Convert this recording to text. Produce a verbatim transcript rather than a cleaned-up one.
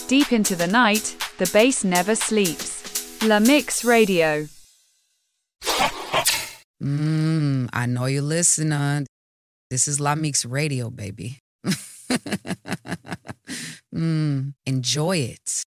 Deep into the night, the bass never sleeps. La Mix Radio. Mmm, I know you're listening. This is La Mix Radio, baby. Mmm, enjoy it.